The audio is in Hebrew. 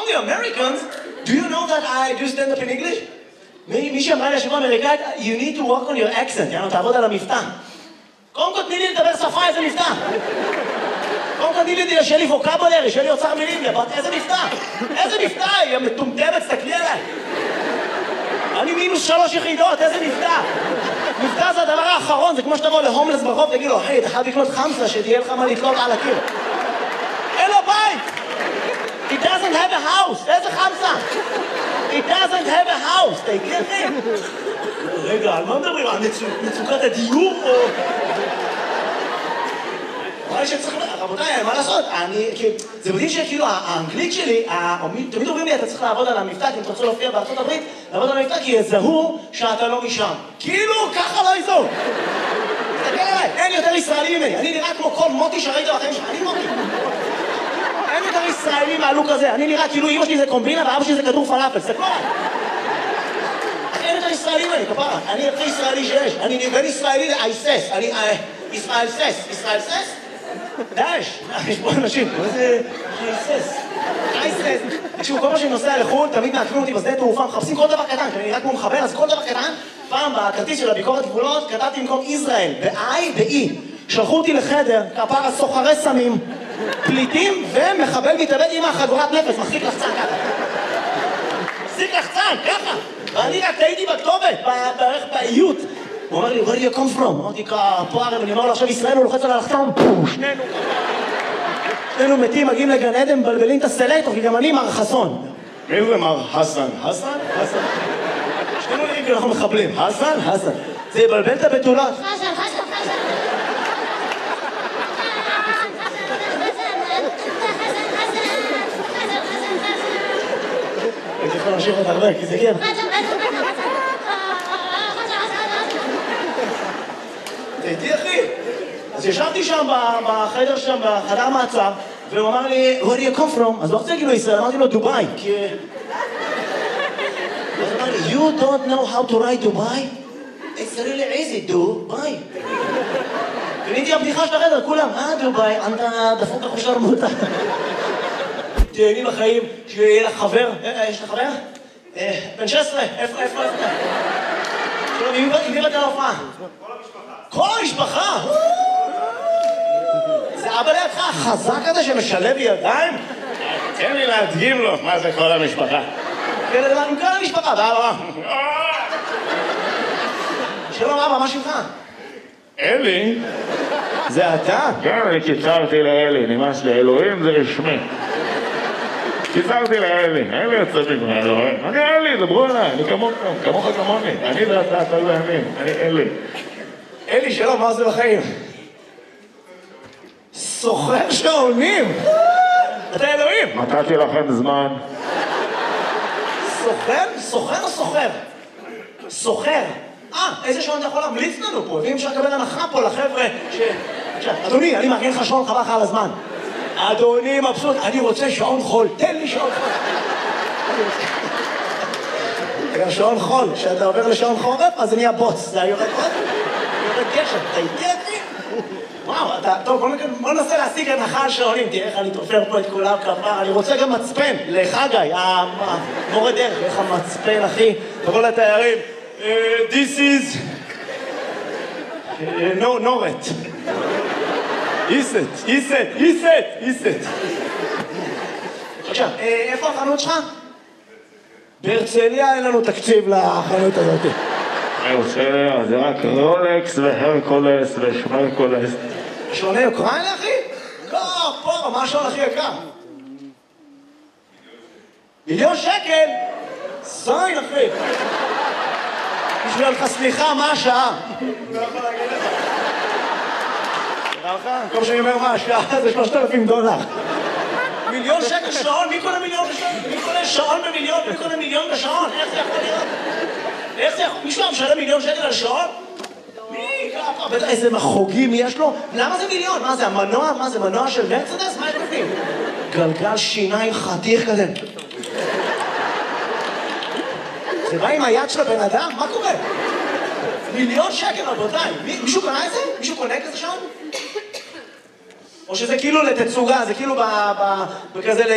the Americans, do you know that I do stand up in English? מי שאמרה לי השבוע אמריקאית, you need to work on your accent, יאנו, תעבוד על המבטא. קודם כל תני לי לדבר שפה, איזה מבטא? קודם כל תני לי שיהיה לי ווקבולרי, שיהיה לי אוצר מילים, איזה מבטא? איזה מבטא? היא מטומטמת, תסתכלי עליי. אני -3 יחידות, איזה מבטא? מבטא זה הדבר האחרון, זה כמו שתבוא להומלס ברחוב, תגיד לו, אחי, אתה חייב לקנות חמסה, שתהיה לך מה לתלות על הקיר. אין לו בית! He doesn't have a house! איזה חמסה? He doesn't have a house! תגיע אחי? רגע, על מה מדברים? על מצוקת הדיור או... רבותיי, מה לעשות? זה מדהים שכאילו האנגלית שלי, תמיד אומרים לי, אתה צריך לעבוד על המבטא, כי אם אתה רוצה להופיע בארצות הברית, לעבוד על המבטא, כי יזהו שאתה לא משם. כאילו, ככה לא יזהו. תסתכל עליי, אין יותר ישראלי ממני. אני נראה כמו כל מוטי שראית בחיים שלך, אני מוטי. אין יותר ישראלי מהלוק הזה. אני נראה כאילו אמא שלי זה קומבינה ואבא שלי זה כדור פלאפל. תסתכלו עליי. אין יותר ישראלי ממני, כפרה. אני הכי ישראלי שיש. אני בין ישראלי לאייסס. אני ישראל סס. ישראל סס? דאש, יש פה אנשים, מה זה אייסס? תקשיבו, כל מה שאני נוסע לחו"ל, תמיד מעקבים אותי בשדה תעופה, מחפשים כל דבר קטן, כי אני נראה כמו מחבר, אז כל דבר קטן, פעם בכרטיס של הביקורת גבולות, כתבתי במקום ישראל, ב-I, ב-E. שלחו אותי לחדר, כפרה סוחרי סמים, פליטים ומחבל מתאבד עם החגורת נפש, מחזיק לחצן ככה. מחזיק לחצן, ככה. ואני רק טעיתי בכתובת, בערך באיות. הוא אומר לי, where do you come from? אמרתי, פה הרי, אני אומר לו, עכשיו ישראל הוא לוחץ על הלחתום, שנינו מתים, מגיעים לגן עדן, מבלבלים את הסלקטור, כי גם אני מר חסון. מי זה מר חסן? חסן? חסן. שנינו נראים כי אנחנו מחבלים. חסן? חסן. זה יבלבל את הבתולות. חסן, חסן, חסן. הייתי יכול להמשיך עוד הרבה, כי זה כן. תהייתי אחי. אז ישבתי שם בחדר שם, בחדר מעצר, והוא אמר לי, where do you come from? אז לא רוצה להגיד לו ישראל, אמרתי לו דובאי, כי... אז הוא אמר לי, you don't know how to write דובאי? It's really easy, דובאי. ונהייתי הבדיחה של החדר, כולם, דובאי, אתה דפוק לך שרמוטה. תהייני בחיים, שיהיה לך חבר, יש לך חבר? בן 16, איפה? עם מי באת להופעה? כל המשפחה! זה אבא לידך החזק הזה שמשלב ידיים? תן לי להדגים לו מה זה כל המשפחה. עם כל המשפחה, ואבא. שלום אבא, מה שמך? אלי? זה אתה? כן, אני קיצרתי לאלי, נמאס לי, אלוהים זה רשמי. קיצרתי לאלי, אלי יוצא מגמר, אלוהים. אני אלי, דברו אליי, אני כמוך כמוני. אני ואתה, אתה ואני, אני אלי. אלי, שלום, מה זה בחיים? סוחר שעונים! אתה אלוהים! נתתי לכם זמן. סוחר? סוחר או סוחר? סוחר. איזה שעון אתה יכול להמליץ לנו פה? ואם אפשר לקבל הנחה פה לחבר'ה ש... אדוני, אני מארגן לך שעון חבל לך על הזמן. אדוני מבסוט, אני רוצה שעון חול. תן לי שעון חול. שעון חול, כשאתה עובר לשעון חורף, אז זה נהיה בוץ. זה היורד עוד? יורד גשם. אתה איתי אחי? וואו, אתה... טוב, בוא ננסה להשיג הנחה על שעונים. תראה איך אני תופר פה את כולם כפר. אני רוצה גם מצפן לחגי, המורה דרך. איך המצפן, אחי? תבוא לתיירים. This is... נורת. איסט. עכשיו, איפה החנות שלך? בהרצליה אין לנו תקציב לחנות הזאת. בהרצליה זה רק רולקס והרקולס ושמרקולס. שעוני אוקראינה, אחי? לא, פה, מה השעון הכי יקר? $1,000,000? זין, אחי. בשביל לך סליחה, מה השעה? לא יכול להגיד לך. נראה לך? כל שאני אומר מה השעה זה $3,000. $1,000,000 שעון? מי קונה $1,000,000 בשעון? מי קונה שעון במיליון? מי קונה $1,000,000 בשעון? איך זה יכול להיות? איך זה יכול? מישהו משלם $1,000,000 על שעון? מי? בטח איזה מחוגים יש לו? למה זה $1,000,000? מה זה המנוע? מה זה מנוע של מרצדס? מה יש בפנים? גלגל שיניים חתיך כזה. זה בא עם היד של הבן אדם? מה קורה? $1,000,000 רבותיי. מישהו קונה את זה? מישהו קונה כזה שעון? או שזה כאילו לתצוגה, זה כאילו בכזה